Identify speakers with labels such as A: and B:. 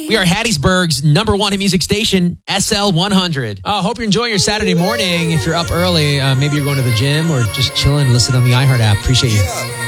A: We are Hattiesburg's number one hit music station, SL 100.
B: Hope you're enjoying your Saturday morning. If you're up early, maybe you're going to the gym or just chilling, listening on the iHeart app. Appreciate you.